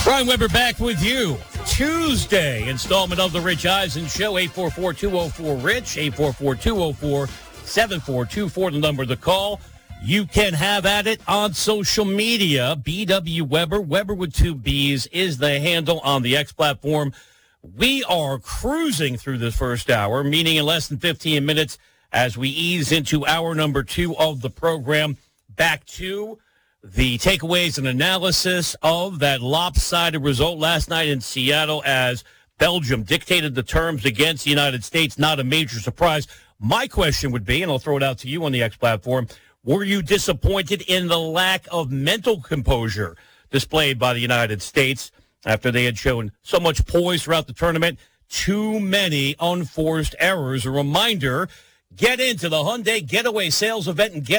Brian Weber back with you. Tuesday installment of the Rich Eisen Show. 844-204-RICH. 844-204-7424. The number to call. You can have at it on social media. BW Weber. Weber with two B's is the handle on the X platform. We are cruising through this first hour, meaning in less than 15 minutes as we ease into hour number 2 of the program. Back to the takeaways and analysis of that lopsided result last night in Seattle as Belgium dictated the terms against the United States. Not a major surprise. My question would be, and I'll throw it out to you on the X platform, were you disappointed in the lack of mental composure displayed by the United States after they had shown so much poise throughout the tournament? Too many unforced errors. A reminder, get into the Hyundai Getaway Sales Event and get